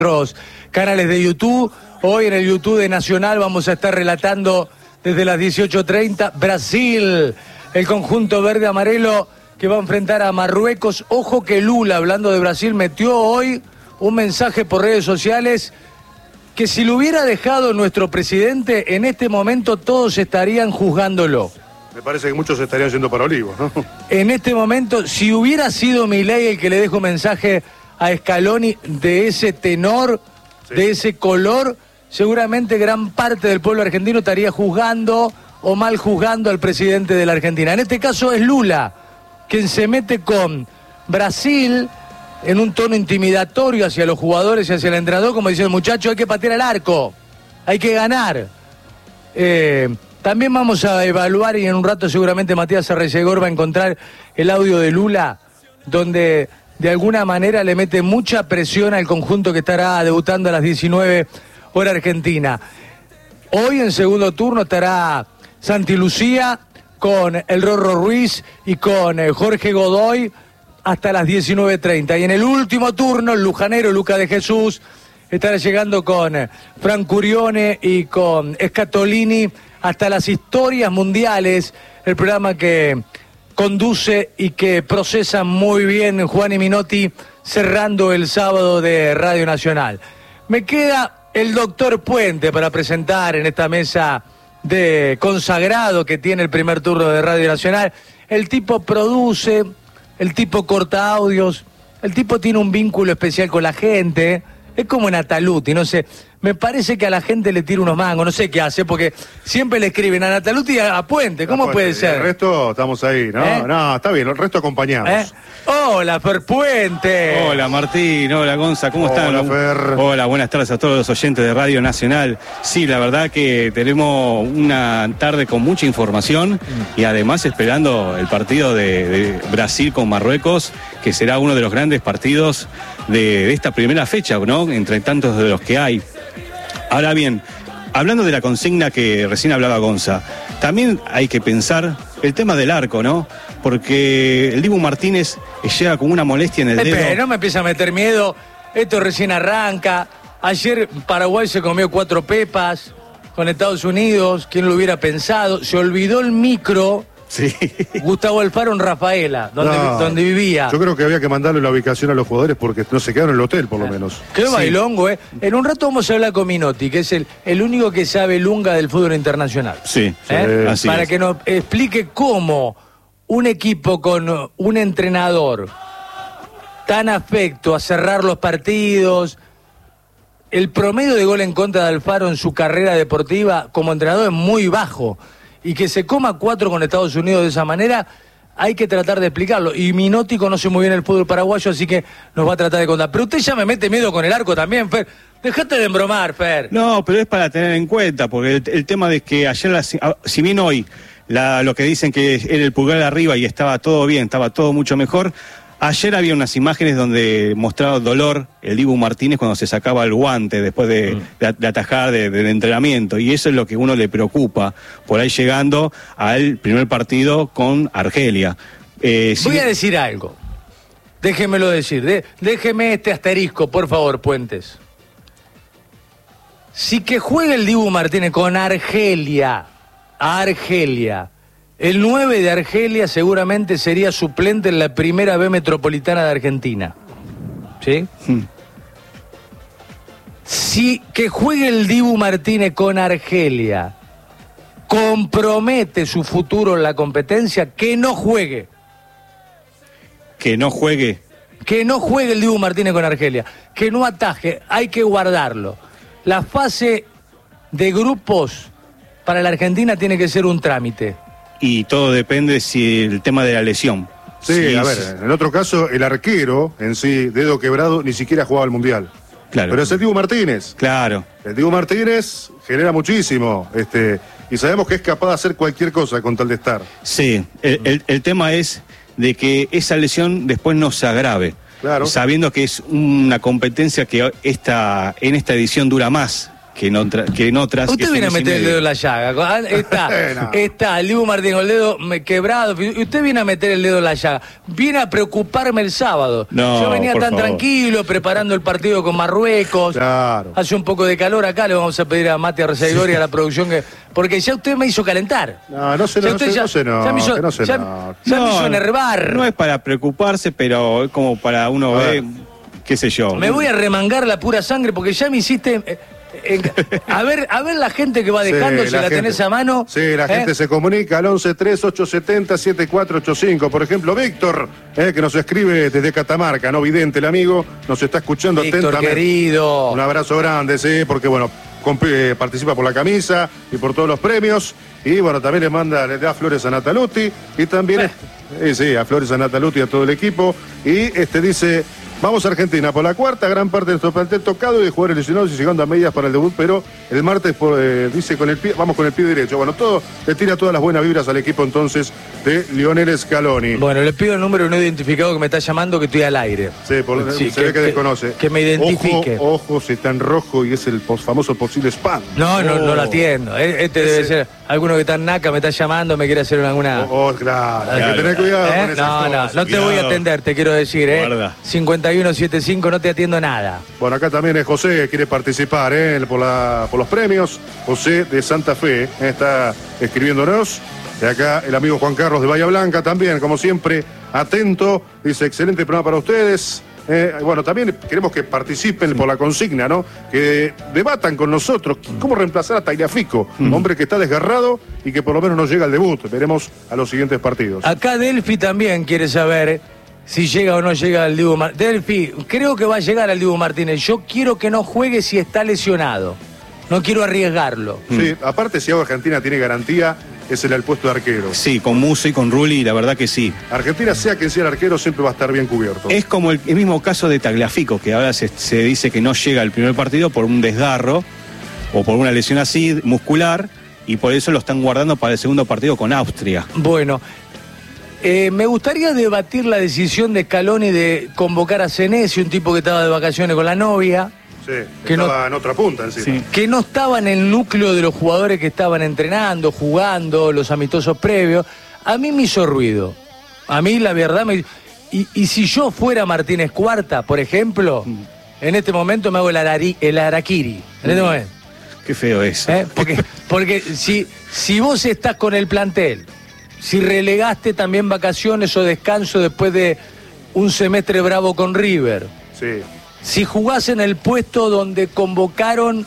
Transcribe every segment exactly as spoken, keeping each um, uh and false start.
nuestros canales de YouTube. Hoy en el YouTube de Nacional vamos a estar relatando desde las dieciocho treinta Brasil, el conjunto verde-amarelo que va a enfrentar a Marruecos. Ojo que Lula, hablando de Brasil, metió hoy un mensaje por redes sociales que si lo hubiera dejado nuestro presidente, en este momento todos estarían juzgándolo. Me parece que muchos estarían yendo para Olivos, ¿no? En este momento, si hubiera sido Milei el que le dejó un mensaje a Scaloni de ese tenor, sí, de ese color, seguramente gran parte del pueblo argentino estaría juzgando o mal juzgando al presidente de la Argentina. En este caso es Lula, quien se mete con Brasil en un tono intimidatorio hacia los jugadores y hacia el entrenador, como diciendo, muchachos, hay que patear al arco, hay que ganar. Eh, también vamos a evaluar, y en un rato seguramente Matías Arreyegor va a encontrar el audio de Lula, donde de alguna manera le mete mucha presión al conjunto que estará debutando a las diecinueve hora argentina. Hoy en segundo turno estará Santi Lucía con el Rorro Ruiz y con Jorge Godoy hasta las diecinueve treinta. Y en el último turno, el lujanero Luca de Jesús estará llegando con Fran Curione y con Scatolini hasta las historias mundiales, el programa que conduce y que procesa muy bien Juan y Minotti, cerrando el sábado de Radio Nacional. Me queda el doctor Puente para presentar en esta mesa de consagrado que tiene el primer turno de Radio Nacional. El tipo produce, el tipo corta audios, el tipo tiene un vínculo especial con la gente. Es como Nataluti, no sé, me parece que a la gente le tira unos mangos, no sé qué hace, porque siempre le escriben a Nataluti y a, a Puente, ¿cómo a puede Puente, ser? El resto estamos ahí, ¿no? ¿Eh? No, está bien, el resto acompañamos. ¿Eh? Hola, Fer Puente. Hola, Martín, hola, Gonza, ¿cómo hola, están? Hola, Fer. Hola, buenas tardes a todos los oyentes de Radio Nacional. Sí, la verdad que tenemos una tarde con mucha información y además esperando el partido de, de Brasil con Marruecos, que será uno de los grandes partidos de, de esta primera fecha, ¿no? Entre tantos de los que hay. Ahora bien, hablando de la consigna que recién hablaba Gonza, también hay que pensar el tema del arco, ¿no? Porque el Dibu Martínez llega con una molestia en el dedo. Espera, no me empieza a meter miedo, esto recién arranca. Ayer Paraguay se comió cuatro pepas con Estados Unidos, ¿quién lo hubiera pensado? Se olvidó el micro. Sí. Gustavo Alfaro en Rafaela, donde, no, donde vivía. Yo creo que había que mandarle la ubicación a los jugadores porque no se quedaron en el hotel, por lo menos. Qué sí. bailongo, ¿eh? En un rato vamos a hablar con Minotti, que es el, el único que sabe lunga del fútbol internacional. Sí, ¿Eh? así Para es. que nos explique cómo un equipo con un entrenador tan afecto a cerrar los partidos, el promedio de gol en contra de Alfaro en su carrera deportiva como entrenador es muy bajo. Y que se coma cuatro con Estados Unidos de esa manera, hay que tratar de explicarlo. Y Minotti conoce muy bien el fútbol paraguayo, así que nos va a tratar de contar. Pero usted ya me mete miedo con el arco también, Fer. Dejate de embromar, Fer. No, pero es para tener en cuenta, porque el, el tema de que ayer, la, si bien hoy la, lo que dicen que era el pulgar arriba y estaba todo bien, estaba todo mucho mejor, ayer había unas imágenes donde mostraba dolor el Dibu Martínez cuando se sacaba el guante después de, mm. de, de atajar de, de, de entrenamiento, y eso es lo que uno le preocupa, por ahí llegando al primer partido con Argelia. Eh, Voy si... a decir algo, déjemelo decir, de, déjeme este asterisco, por favor, Puentes. Si que juegue el Dibu Martínez con Argelia, Argelia, el nueve de Argelia seguramente sería suplente en la primera B metropolitana de Argentina. ¿Sí? Hmm. Si que juegue el Dibu Martínez con Argelia compromete su futuro en la competencia, que no juegue. Que no juegue. Que no juegue el Dibu Martínez con Argelia. Que no ataje, hay que guardarlo. La fase de grupos para la Argentina tiene que ser un trámite. Y todo depende si el tema de la lesión. Sí, sí, a ver, en el otro caso, el arquero en sí, dedo quebrado, ni siquiera jugaba al Mundial. Claro. Pero es el Dibu Martínez. Claro. El Dibu Martínez genera muchísimo, este, y sabemos que es capaz de hacer cualquier cosa con tal de estar. Sí, el, el, el tema es de que esa lesión después no se agrave. Claro. Sabiendo que es una competencia que esta, en esta edición dura más que en, otra, que en otras. Usted que viene a son meter el medio. dedo en la llaga. Está, No. está el Dibu Martín con el dedo me- quebrado. Y usted viene a meter el dedo en la llaga. Viene a preocuparme el sábado. No, Yo venía por tan favor. tranquilo, preparando el partido con Marruecos. Claro. Hace un poco de calor acá, le vamos a pedir a Mati Arreceidor y a la producción que. Porque ya usted me hizo calentar. No, no se, Ya no, usted se, ya- no se no, ya me hizo- que no se ya- no. ya me hizo enervar. No es para preocuparse, pero es como para uno A ver, ver. qué sé yo. Me voy a remangar la pura sangre porque ya me hiciste. eh, eh, a ver, a ver la gente que va Sí, dejando, si la, gente- tenés a mano. Sí, la ¿eh? gente se comunica al once tres ocho siete cero siete cuatro ocho cinco. Por ejemplo, Víctor, eh, que nos escribe desde Catamarca, no vidente el amigo, nos está escuchando Víctor, atentamente. querido. Un abrazo grande, sí, porque bueno, comp- eh, participa por la camisa y por todos los premios. Y bueno, también le manda, le da flores a Nataluti. Y también, eh, sí, a flores a Nataluti y a todo el equipo. Y este dice. Vamos a Argentina por la cuarta, gran parte de nuestro plantel tocado y de jugadores lesionados y llegando a medias para el debut, pero el martes por, eh, dice con el pie, vamos con el pie derecho. Bueno, todo le tira todas las buenas vibras al equipo entonces de Lionel Scaloni. Bueno, le pido el número no identificado que me está llamando, que estoy al aire. Sí, por, Sí, se que- ve que, que- desconoce. que me identifique. Ojo, ojo, si está en rojo y es el pos- famoso posible spam. No, no, no Oh. lo atiendo. E- Este debe Ese- ser alguno que está en Naca, me está llamando, me quiere hacer alguna. Oh, oh, claro, hay Claro. que tener cuidado ¿Eh? con esas No, no, cosas. no te voy a Cuidado. atender, te quiero decir, ¿eh? Guarda. cincuenta y uno setenta y cinco, no te atiendo nada. Bueno, acá también es José que quiere participar ¿eh? por, la, por los premios. José de Santa Fe ¿eh? está escribiéndonos. Y acá el amigo Juan Carlos de Bahía Blanca también, como siempre, atento. Dice, excelente programa para ustedes. Eh, bueno, también queremos que participen por la consigna, ¿no? Que debatan con nosotros cómo reemplazar a Tagliafico, un hombre que está desgarrado y que por lo menos no llega al debut. Veremos a los siguientes partidos. Acá Delphi también quiere saber si llega o no llega el Dibu Martínez. Delphi, creo que va a llegar al Dibu Martínez. Yo quiero que no juegue si está lesionado. No quiero arriesgarlo. Sí, aparte si ahora Argentina tiene garantía, es en el puesto de arquero. Sí, con Musso y con Rulli, la verdad que sí. Argentina, sea quien sea el arquero, siempre va a estar bien cubierto. Es como el, el mismo caso de Tagliafico, que ahora se, se dice que no llega al primer partido por un desgarro o por una lesión así muscular, y por eso lo están guardando para el segundo partido con Austria. Bueno, eh, me gustaría debatir la decisión de Scaloni de convocar a Senesi, un tipo que estaba de vacaciones con la novia, Sí, que no- estaba en otra punta encima. Sí. que no estaba en el núcleo de los jugadores que estaban entrenando, jugando, los amistosos previos. A mí me hizo ruido. A mí la verdad me... Y, y si yo fuera Martínez Cuarta, por ejemplo, en este momento me hago el, arari- el araquiri. En este momento. Qué feo es. ¿Eh? Porque, porque si, si vos estás con el plantel, si relegaste también vacaciones o descanso después de un semestre bravo con River, Sí. si jugás en el puesto donde convocaron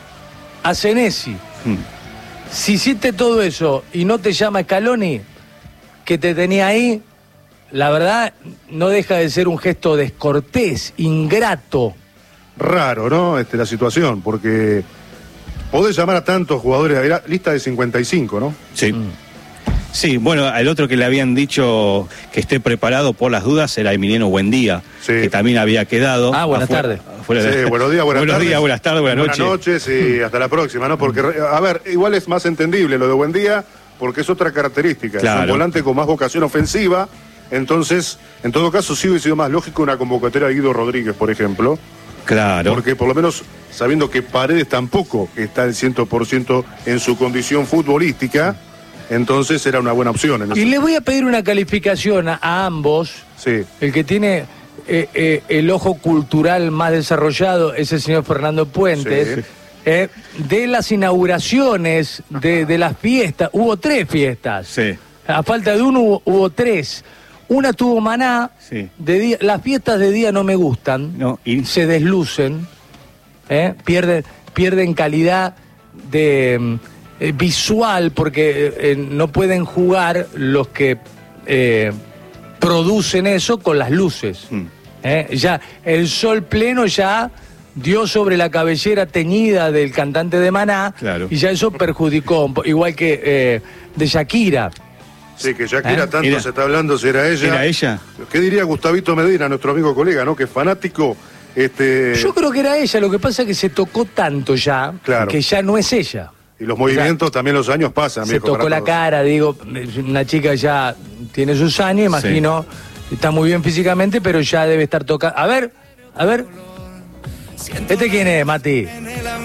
a Senesi, Mm. si hiciste todo eso y no te llama Scaloni, que te tenía ahí, la verdad no deja de ser un gesto descortés, ingrato. Raro, ¿no? Este, la situación, porque podés llamar a tantos jugadores, era lista de cincuenta y cinco, ¿no? Sí. Sí, bueno, al otro que le habían dicho que esté preparado por las dudas era Emiliano Buendía, Sí. que también había quedado. Ah, buenas afuera- tardes. afuera de- Sí, buenos días, buenas buenos tardes. días, buenas tardes, buenas noches. Buenas noches y hasta la próxima, ¿no? Porque, a ver, igual es más entendible lo de Buen Día, porque es otra característica. Es Claro. un volante con más vocación ofensiva. Entonces, en todo caso, sí hubiese sido más lógico una convocatoria de Guido Rodríguez, por ejemplo. Claro. Porque por lo menos, sabiendo que Paredes tampoco está al cien por ciento en su condición futbolística, entonces era una buena opción. En Y ese- le voy a pedir una calificación a, a ambos. Sí. El que tiene eh, eh, el ojo cultural más desarrollado es el señor Fernando Puentes. Sí. Eh, de las inauguraciones, de, de las fiestas, hubo tres fiestas. Sí. A falta de uno hubo, hubo tres. Una tuvo Maná, Sí. de día, las fiestas de día no me gustan, No, y- se deslucen, ¿eh? pierden, pierden calidad de mm, eh, visual porque eh, eh, no pueden jugar los que eh, producen eso con las luces. Mm. ¿eh? Ya el sol pleno ya dio sobre la cabellera teñida del cantante de Maná, Claro. y ya eso perjudicó, un po- igual que eh, de Shakira. Sí, que Shakira ¿Eh? tanto Era- se está hablando si era ella. ¿Era ella? ¿Qué diría Gustavito Medina, nuestro amigo colega, ¿no? Que es fanático. Este, Yo creo que era ella, lo que pasa es que se tocó tanto ya, Claro. que ya no es ella. y los movimientos también los años pasan, Se viejo, tocó para la todos. cara, digo, una chica ya tiene sus años, imagino, está muy bien físicamente, pero ya debe estar tocando. A ver, a ver. ¿Este quién es, Mati?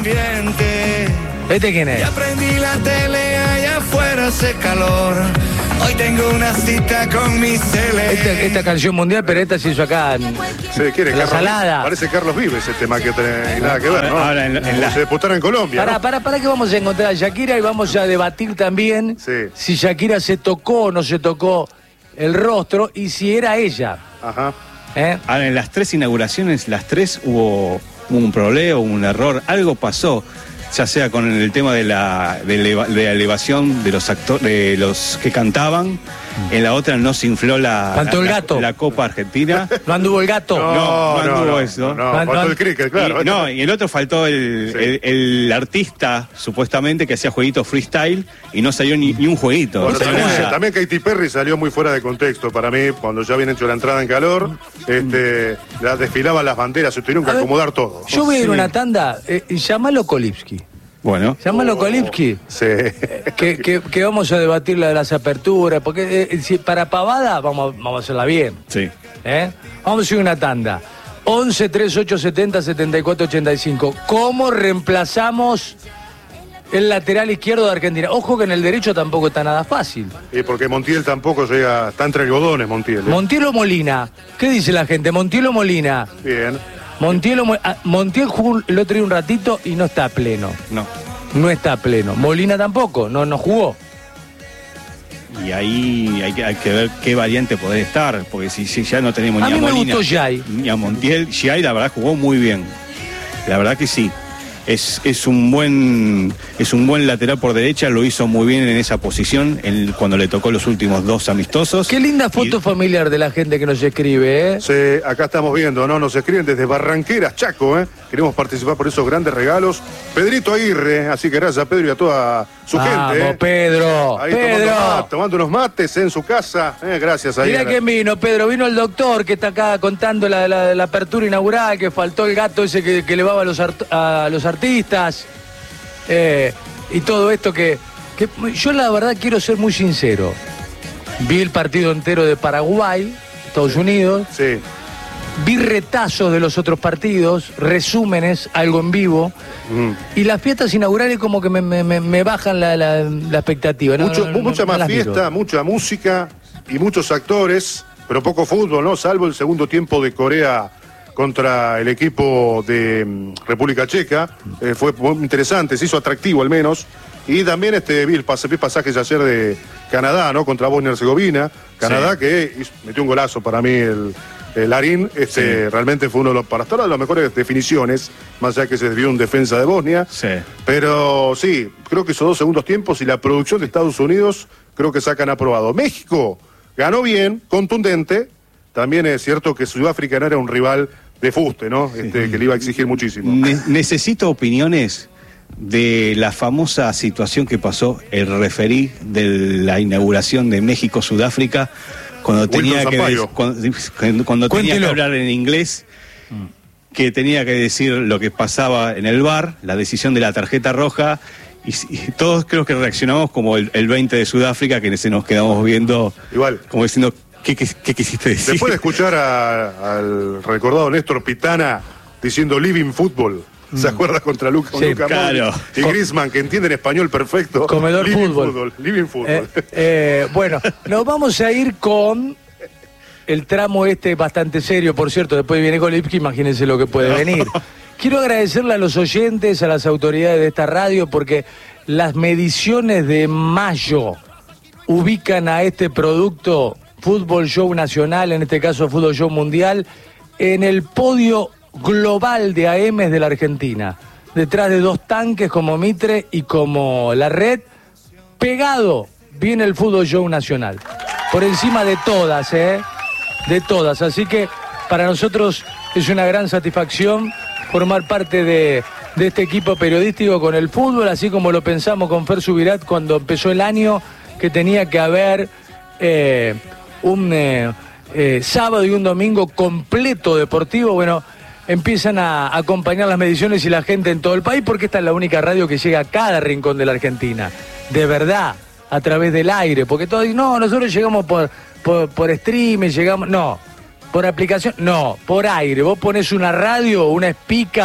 ambiente. ¿Este quién es? Ya prendí la tele, allá afuera hace calor. Hoy tengo una cita con mi cele. Esta, esta canción mundial, pero esta se hizo acá en, Se quiere en la Carlos- salada. Parece Carlos Vives este tema que tiene nada que ver, ¿no? Ahora en la- en la- Se disputaron en Colombia. Para, ¿no? para, para que vamos a encontrar a Shakira y vamos a debatir también Sí. si Shakira se tocó o no se tocó el rostro y si era ella. Ajá. ¿eh? Ahora, en las tres inauguraciones, las tres hubo un problema, un error, algo pasó, ya sea con el tema de la, de eleva- de la elevación de los actores, de los que cantaban. En la otra no se infló la, Faltó el la- gato. la Copa Argentina. ¿No anduvo el gato? No, no anduvo no, eso. No, No, faltó no. el cricket, claro. Y, no, y el otro faltó el, Sí. el, el artista, supuestamente, que hacía jueguitos freestyle y no salió ni, ni un jueguito. Bueno, No salió también, nada. también Katy Perry salió muy fuera de contexto para mí, cuando ya habían hecho la entrada en calor, este, ya desfilaban las banderas, se tuvieron que A ver, acomodar todo. Yo voy a ir a Sí. una tanda, eh, llámalo Kolipski. Bueno, Llámalo Kolipski. Sí. Que, que, que vamos a debatir la de las aperturas, porque eh, si para pavada vamos, vamos a hacerla bien. sí. ¿eh? Vamos a ir a una tanda. once, treinta y ocho, setenta, setenta y cuatro, ochenta y cinco. ¿Cómo reemplazamos el lateral izquierdo de Argentina? Ojo que en el derecho tampoco está nada fácil. Y porque Montiel tampoco llega, está entre algodones Montiel. ¿eh? Montiel o Molina. ¿Qué dice la gente? Montiel o Molina. Bien. Montiel, o Mo- ah, Montiel jugó el otro día un ratito y no está a pleno. No. No está a pleno. Molina tampoco, no, no jugó. Y ahí hay que, hay que ver qué variante podría estar, porque si, si ya no tenemos A ni a mí me Molina, gustó Jai. ni a Montiel, Jai la verdad jugó muy bien. La verdad que sí. Es, es un buen es un buen lateral por derecha, lo hizo muy bien en esa posición en- cuando le tocó los últimos dos amistosos. Qué linda foto Y- familiar de la gente que nos escribe, ¿eh? Sí, acá estamos viendo, ¿no? Nos escriben desde Barranqueras, Chaco, ¿eh? Queremos participar por esos grandes regalos. Pedrito Aguirre, así que gracias a Pedro y a toda su Vamos, gente, ¿eh? Pedro. Ahí tomando, Pedro. mate, tomando unos mates en su casa. ¿eh? Gracias a Mirá quién vino, Pedro. Vino el doctor que está acá contando la, la- la apertura inaugural, que faltó el gato ese que, que levaba a los, art- a los artistas. eh, y todo esto que, que... Yo la verdad quiero ser muy sincero. Vi el partido entero de Paraguay, Estados Unidos. Sí. Vi retazos de los otros partidos, resúmenes, algo en vivo. Mm. Y las fiestas inaugurales como que me, me- me- me bajan la, la- la expectativa. No, Mucho- no, no, mucha no más las miro. fiesta, mucha música y muchos actores, pero poco fútbol, ¿no? Salvo el segundo tiempo de Corea contra el equipo de mm, República Checa. Eh, fue muy interesante, se hizo atractivo al menos. Y también este, vi, el pas- vi pasajes ayer de Canadá, ¿no? Contra Bosnia y Herzegovina. Canadá Sí. que hizo- metió un golazo para mí el, el Larín. Este, Realmente fue uno de los, para hasta ahora, de las mejores definiciones, más allá que se desvió un defensa de Bosnia. Sí. Pero sí, creo que hizo dos segundos tiempos y la producción de Estados Unidos creo que sacan aprobado. México ganó bien, contundente. También es cierto que Sudáfrica no era un rival de fuste, ¿no? Este, que le iba a exigir muchísimo. Ne- necesito opiniones de la famosa situación que pasó el referí de la inauguración de México-Sudáfrica cuando Wilton tenía que Sampaio. des- cuando, cuando tenía que Cuéntelo. hablar en inglés, que tenía que decir lo que pasaba en el bar, la decisión de la tarjeta roja, y, y todos creo que reaccionamos como el, el veinte de Sudáfrica, que se nos quedamos viendo Igual. como diciendo, ¿qué, qué, qué quisiste decir? Después de escuchar a- al recordado Néstor Pitana diciendo Living Football, ¿se acuerda contra Luca, Sí, Luka claro. Modric y Griezmann, que entienden español perfecto? Comedor Living fútbol. Living Football. Eh, eh, bueno, nos vamos a ir con el tramo este bastante serio, por cierto, después viene Kolipski, imagínense lo que puede venir. Quiero agradecerle a los oyentes, a las autoridades de esta radio, porque las mediciones de mayo ubican a este producto, Fútbol Show Nacional, en este caso Fútbol Show Mundial, en el podio global de A Ms de la Argentina. Detrás de dos tanques como Mitre y como La Red, pegado viene el Fútbol Show Nacional. Por encima de todas, ¿eh? De todas. Así que para nosotros es una gran satisfacción formar parte de, de este equipo periodístico con el fútbol, así como lo pensamos con Fer Subirat cuando empezó el año, que tenía que haber eh, un eh, eh, sábado y un domingo completo deportivo. Bueno, empiezan a acompañar las mediciones y la gente en todo el país, porque esta es la única radio que llega a cada rincón de la Argentina. De verdad, a través del aire, porque todos dicen, no, nosotros llegamos por, por, por streaming, llegamos, no, por aplicación, no, por aire. Vos ponés una radio, una espica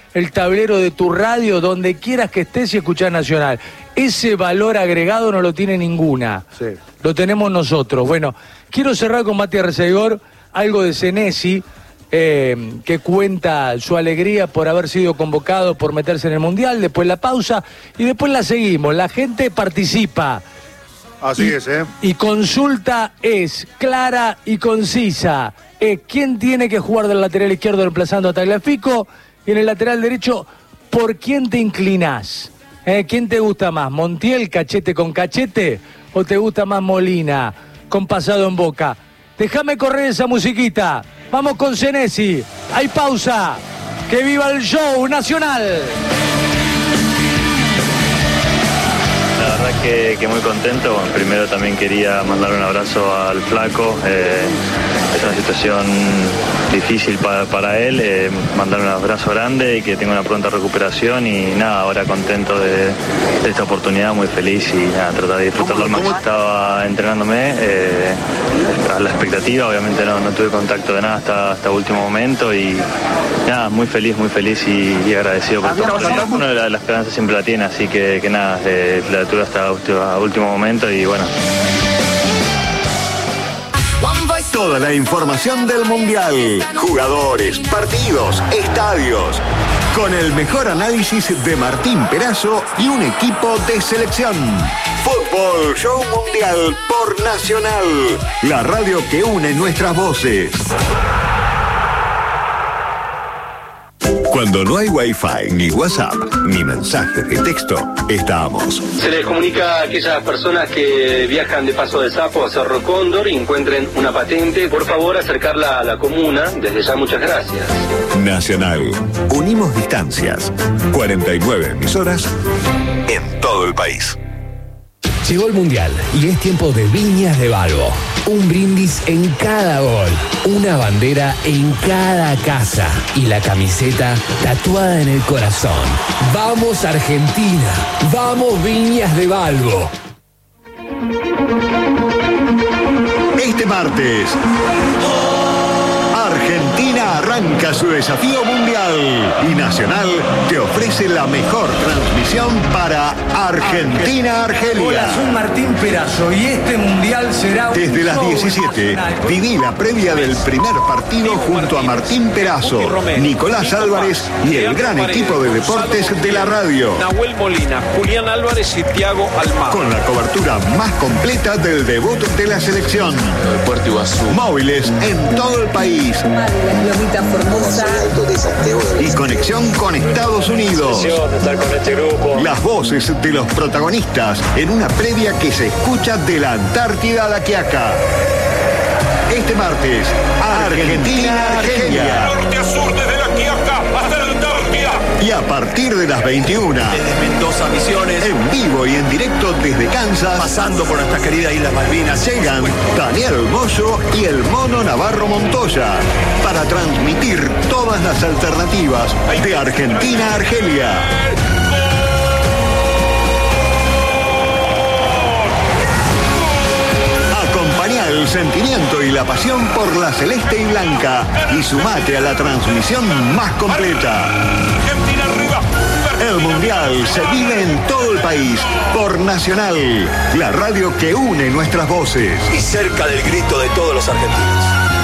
el tablero de tu radio, donde quieras que estés y escuchás Nacional. Ese valor agregado no lo tiene ninguna. Sí. Lo tenemos nosotros. Bueno, quiero cerrar con Mati Arcegor, algo de Senesi, eh, que cuenta su alegría por haber sido convocado, por meterse en el Mundial, después la pausa y después la seguimos. La gente participa. Así y, es, ¿eh? Y consulta es clara y concisa. Es quién tiene que jugar del lateral izquierdo reemplazando a Tagliafico, y en el lateral derecho, ¿por quién te inclinás? ¿Eh? ¿Quién te gusta más? ¿Montiel, cachete con cachete? ¿O te gusta más Molina, con pasado en Boca? Déjame correr esa musiquita. Vamos con Senesi. Hay pausa. ¡Que viva el show nacional! La verdad que, que muy contento. Primero también quería mandar un abrazo al Flaco. Eh, es una situación difícil para, para él. Eh, mandar un abrazo grande y que tenga una pronta recuperación. Y nada, ahora contento de, de esta oportunidad, muy feliz y nada, tratar de disfrutarlo al máximo. Estaba entrenándome eh, a la expectativa. Obviamente no, no tuve contacto de nada hasta, hasta último momento. Y nada, muy feliz, muy feliz y, y agradecido por todo. Uno de la, la esperanza siempre la tiene, así que, que nada, eh, la tuve hasta último, último momento y bueno. Toda la información del Mundial, jugadores, partidos, estadios, con el mejor análisis de Martín Perazo y un equipo de selección. Fútbol Show Mundial por Nacional, la radio que une nuestras voces. Cuando no hay Wi-Fi, ni WhatsApp, ni mensajes de texto, estamos. Se les comunica a aquellas personas que viajan de Paso de Sapo a Cerro Cóndor y encuentren una patente, por favor acercarla a la comuna. Desde ya, muchas gracias. Nacional. Unimos distancias. cuarenta y nueve emisoras en todo el país. Llegó el Mundial y es tiempo de Viñas de Balbo. Un brindis en cada gol, una bandera en cada casa y la camiseta tatuada en el corazón. ¡Vamos Argentina! ¡Vamos Viñas de Balbo! Este martes, Argentina arranca su desafío mundial y Nacional te ofrece la mejor transmisión para Argentina-Argelia. Hola, soy Martín Perazo y este mundial será un Desde las diecisiete, viví la previa del primer partido junto a Martín Perazo, Nicolás Álvarez y el gran equipo de deportes de la radio. Nahuel Molina, Julián Álvarez y Thiago Almagro. Con la cobertura más completa del debut de la selección. Móviles en todo el país. Y conexión con Estados Unidos. Las voces de los protagonistas en una previa que se escucha de la Antártida a la Quiaca. Este martes, Argentina-Argelia. Norte a sur, desde la Quiaca hasta la Antártida. Y a partir de las veintiuna, Desde Mendoza, Misiones, en vivo y en directo desde Kansas, pasando por nuestras queridas Islas Malvinas, llegan Daniel Moyo y el Mono Navarro Montoya para transmitir todas las alternativas de Argentina a Argelia. Acompañá el sentimiento y la pasión por la celeste y blanca y sumate a la transmisión más completa. Argentina arriba. El Mundial se vive en todo el país por Nacional, la radio que une nuestras voces. Y cerca del grito de todos los argentinos.